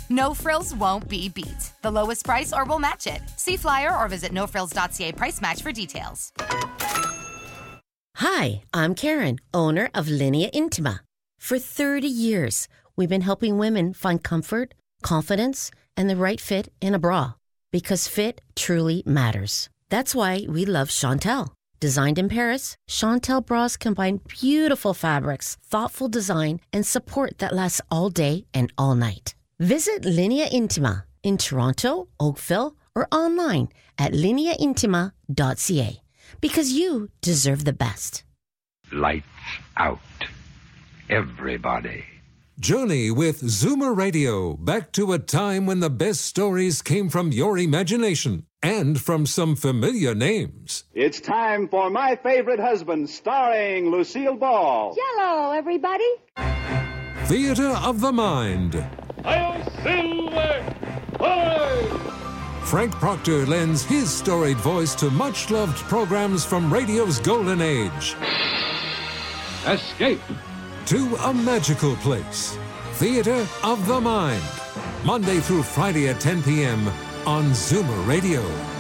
No Frills won't be beat. The lowest price or we'll match it. See flyer or visit nofrills.ca price match for details. Hi, I'm Karen, owner of Linea Intima. For 30 years, we've been helping women find comfort, confidence, and the right fit in a bra. Because fit truly matters. That's why we love Chantel. Designed in Paris, Chantel bras combine beautiful fabrics, thoughtful design, and support that lasts all day and all night. Visit Linea Intima in Toronto, Oakville, or online at lineaintima.ca. Because you deserve the best. Lights out. Everybody. Journey with Zoomer Radio back to a time when the best stories came from your imagination and from some familiar names. It's time for My Favorite Husband, starring Lucille Ball. Jello, everybody. Theater of the Mind. Hail Silver! Hooray! Frank Proctor lends his storied voice to much-loved programs from radio's golden age. Escape! To a magical place. Theater of the Mind. Monday through Friday at 10 p.m. on Zoomer Radio.